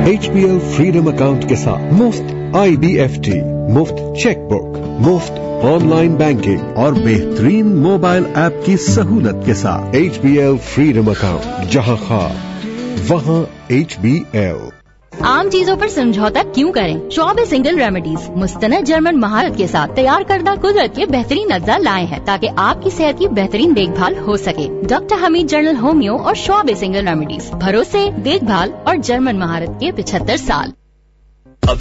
HBL freedom account के साथ मुफ्त IBFT, मुफ्त चेकबुक, मुफ्त ऑनलाइन बैंकिंग और बेहतरीन मोबाइल ऐप की सहूलत के साथ HBL फ्रीडम अकाउंट, जहां खास वहां HBL। आम चीजों पर समझौता क्यों करें? शॉबे सिंगल रेमेडीज मुस्तनद जर्मन महारत के साथ तैयार करदा कुदरत के बेहतरीन अज्जा लाए हैं ताकि आपकी सेहत की बेहतरीन देखभाल हो सके। डॉक्टर हमीद जनरल होमियो और शॉबे सिंगल रेमेडीज, भरोसे, देखभाल और जर्मन महारत के 75 साल।